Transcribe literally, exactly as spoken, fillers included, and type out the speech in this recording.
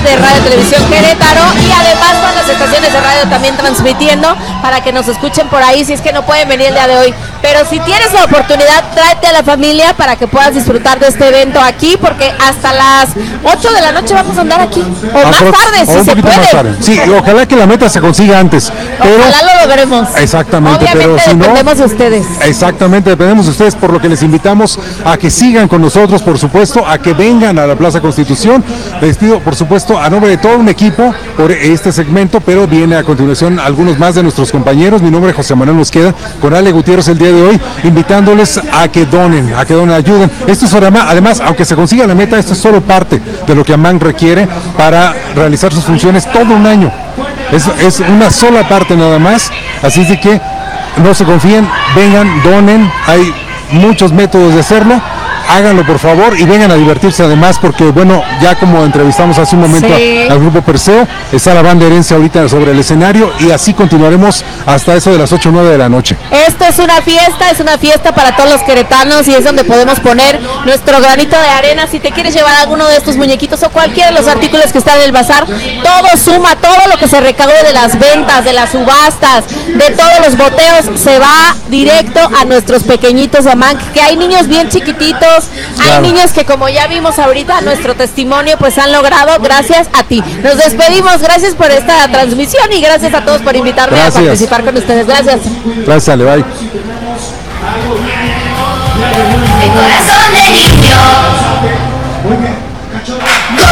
de Radio Televisión Querétaro y además con las estaciones de radio también transmitiendo para que nos escuchen por ahí si es que no pueden venir el día de hoy. Pero si tienes la oportunidad, tráete a la familia para que puedas disfrutar de este evento aquí, porque hasta las ocho de la noche vamos a andar aquí, o más tarde, si se puede. Sí, ojalá que la meta se consiga antes. Pero, ojalá lo logremos. Exactamente, obviamente pero si no, dependemos de ustedes. Exactamente, dependemos de ustedes, por lo que les invitamos a que sigan con nosotros, por supuesto, a que vengan a la Plaza Constitución. Les pido, por supuesto, a nombre de todo un equipo por este segmento, pero viene a continuación algunos más de nuestros compañeros. Mi nombre es José Manuel Mosqueda, con Ale Gutiérrez el día de hoy, invitándoles a que donen, a que donen, ayuden. Esto es además, aunque se consiga la meta, esto es solo parte de lo que AMAN requiere para realizar sus funciones todo un año. Es, es una sola parte nada más, así es de que no se confíen, vengan, donen, hay muchos métodos de hacerlo. Háganlo por favor y vengan a divertirse además, porque bueno, ya como entrevistamos hace un momento sí. al grupo Perseo, está la banda Herencia ahorita sobre el escenario y así continuaremos hasta eso de las ocho o nueve de la noche. Esto es una fiesta, es una fiesta para todos los queretanos y es donde podemos poner nuestro granito de arena. Si te quieres llevar alguno de estos muñequitos o cualquiera de los artículos que están en el bazar, todo suma, todo lo que se recaude de las ventas, de las subastas, de todos los boteos, se va directo a nuestros pequeñitos de AMAN, que hay niños bien chiquititos. Claro. Hay niños que, como ya vimos ahorita nuestro testimonio, pues han logrado gracias a ti. Nos despedimos, gracias por esta transmisión y gracias a todos por invitarme gracias. a participar con ustedes. Gracias. Gracias, Ale, bye. El corazón de niño.